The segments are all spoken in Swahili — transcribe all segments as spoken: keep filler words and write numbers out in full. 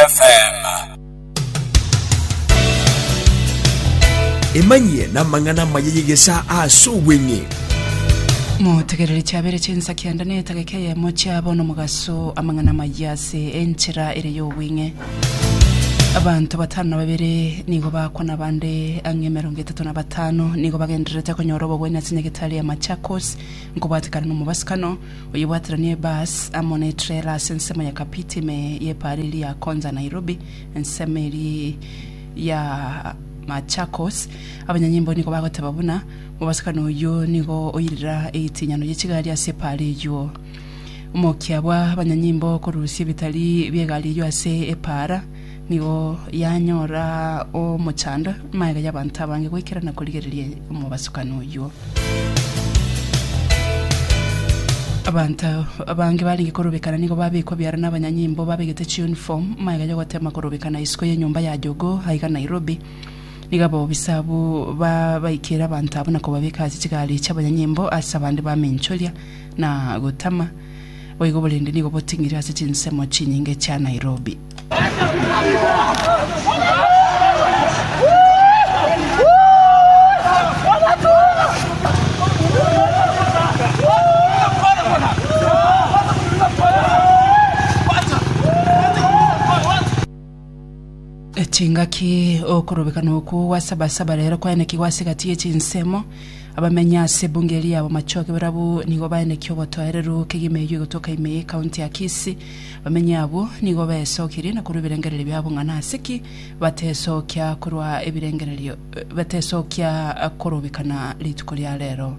F M. Emanye na mangana mayigesa asubwenye. Mutegereri cyabere cyensa kyandane tagakeye mo cyabona mugaso amangana mayase enchira ire yo winge. Abantu batanu babere nigo bakwa nabande ange mirongo itatu na batanu nigo bagenderete ko nyorobo bwena sinyegitali ya Machakos ngo batikana no mubaskano oyibatranie bus amone trailer sensema ya kapiti me ye parili ya Konza Nairobi ensemeri ya Machakos abanyanyimbo niko bagotababuna mubaskano yo nigo oyirira itinyano y'ikigari ya separi yo umukyabwa abanyanyimbo ko rusi bitali byegali yo ase epara nigo yanyora o muchanda maega y'abantu abange kwikirana kurigererie mu basukano yo abantu abange bari gikorobekana nigo babiko byara n'abanyanyimbo babegete uniform maega yo gotema korobekana isko ye nyumba ya Jogo haiga Nairobi nigabo bisabu ba bayikira abantu abona ko babikazi kigali cy'abanyanyimbo asabande bamencholia na gutama oyigo bolende nigo botingira ase chinsemo chinyinge cha Nairobi. Chingaki okurubikana ku wasabasaba rero kwene kiwasigatiye chinsemo abamenya sebungeli abo machoke barabu nigo bane kyobotoerero kigimeyo gutoka ime county ya Kisii bamenya abo nigo besokire na kurubirengerere byabo ngana siki batesokya kurwa ebirengerero batesokya kurubikana litukoli rero.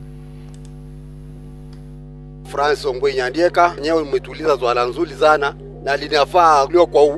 France Ongwe Nyandieka nyewe umetuliza swala nzuri sana na linafaa leo kwa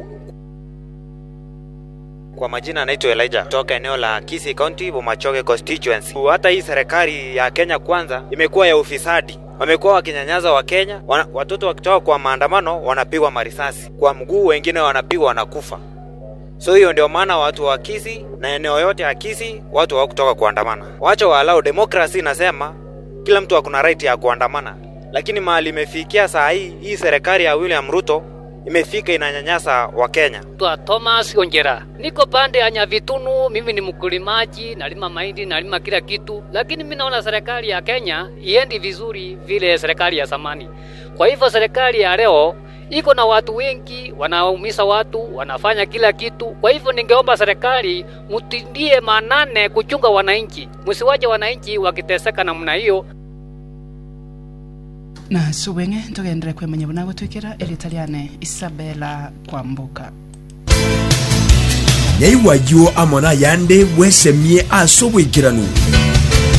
Kwa majina anaitwa Elijah toka eneo la Kisii County Bomachoge constituency. Hata hii serikali ya Kenya Kwanza imekuwa ya ufisadi. Wamekuwa wakinyanyaza wa Kenya, wana, watoto wakitoka kwa maandamano wanapigwa marisasi kwa mguu, wengine wanapigwa wanakufa. So hiyo ndio maana watu wa Kisii na eneo yote ya Kisii watu hawakutoka kuandamana. Waacha walao democracy nasema kila mtu akuna right ya kuandamana. Lakini mahali imefikia saa hii hii serikali ya William Ruto imefika inanyanyasa wa Kenya. Tua Thomas Onjera. Niko pande ya Nyavitunu, mimi ni mkulimaji, nalima mahindi, nalima kila kitu. Lakini mimi naona serikali ya Kenya iendi vizuri vile serikali ya zamani. Kwa hivyo serikali ya leo iko na watu wengi, wanaumiza watu, wanafanya kila kitu. Kwa hivyo ningeomba serikali mutindie manane kuchunga wananchi. Msiwache wananchi wakiteseka namna hiyo. Na subenge tugendere kwemenya bunago twikira elitaliane Isabella Kwambuka. Nyaiwa yo amona yande wesemie asobwikiranu.